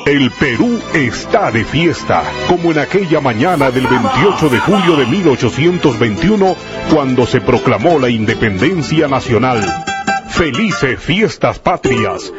El Perú está de fiesta, como en aquella mañana del 28 de julio de 1821, cuando se proclamó la independencia nacional. ¡Felices fiestas patrias!